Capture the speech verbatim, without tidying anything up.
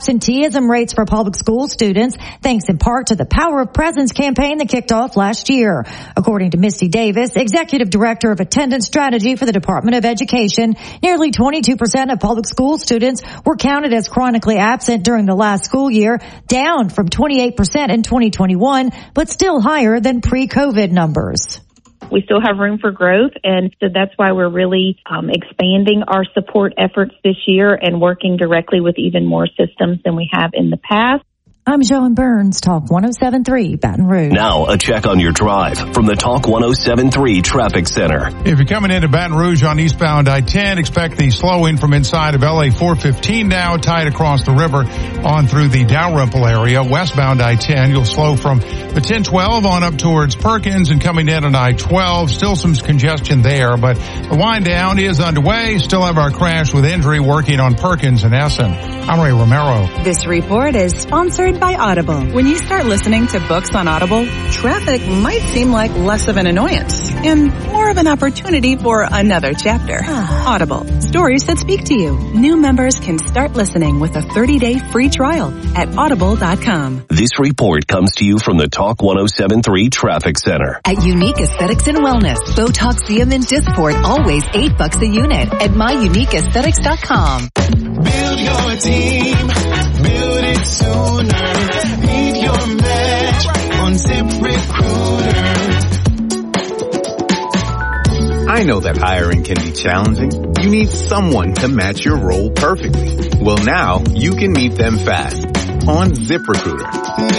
Absenteeism rates for public school students, thanks in part to the Power of Presence campaign that kicked off last year. According to Misty Davis, Executive Director of Attendance Strategy for the Department of Education, nearly twenty-two percent of public school students were counted as chronically absent during the last school year, down from twenty-eight percent in twenty twenty-one, but still higher than pre-COVID numbers. We still have room for growth, and so that's why we're really um, expanding our support efforts this year and working directly with even more systems than we have in the past. I'm Joan Burns, Talk one oh seven point three, Baton Rouge. Now, a check on your drive from the Talk one oh seven point three Traffic Center. If you're coming into Baton Rouge on eastbound I ten, expect the slowing from inside of L A four fifteen now, tied across the river on through the Dalrymple area. Westbound I ten, you'll slow from the ten twelve on up towards Perkins and coming in on I twelve. Still some congestion there, but the wind down is underway. Still have our crash with injury working on Perkins and Essen. I'm Ray Romero. This report is sponsored by Audible. When you start listening to books on Audible, traffic might seem like less of an annoyance and more of an opportunity for another chapter. Audible, stories that speak to you. New members can start listening with a thirty-day free trial at audible dot com. This report comes to you from the Talk one oh seven point three Traffic Center. At Unique Aesthetics and Wellness, Botox, Xeomin, and Dysport, always eight bucks a unit at my unique aesthetics dot com. Build your team, build it sooner. Need your match on ZipRecruiter. I know that hiring can be challenging. You need someone to match your role perfectly. Well, now you can meet them fast on ZipRecruiter.